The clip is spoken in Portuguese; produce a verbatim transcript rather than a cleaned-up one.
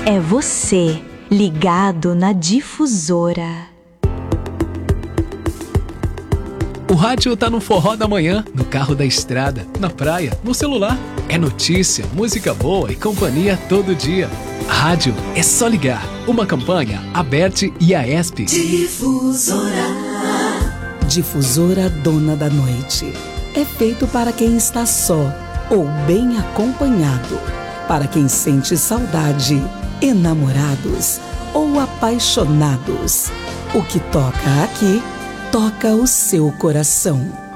É você, ligado na Difusora. O rádio tá no forró da manhã, no carro da estrada, na praia, no celular. É notícia, música boa e companhia todo dia. Rádio é só ligar. Uma campanha, Aberte e Aesp. Difusora. Difusora Dona da Noite. É feito para quem está só ou bem acompanhado. Para quem sente saudade, enamorados ou apaixonados. O que toca aqui, toca o seu coração.